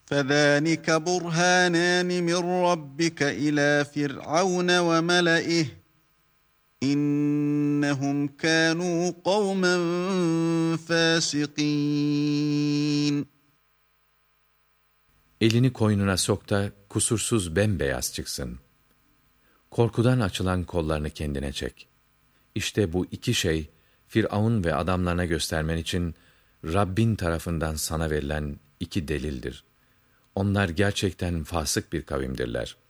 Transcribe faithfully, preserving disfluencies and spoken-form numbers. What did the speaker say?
فَذَٰلِكَ بُرْهَانَانِ مِنْ رَبِّكَ إِلَى فِرْعَوْنَ وَمَلَئِهِ إِنَّهُمْ كَانُوا قَوْمًا فَاسِقِينَ. Elini koynuna sok da kusursuz bembeyaz çıksın. Korkudan açılan kollarını kendine çek. İşte bu iki şey, Firavun ve adamlarına göstermen için Rabbin tarafından sana verilen iki delildir. Onlar gerçekten fasık bir kavimdirler.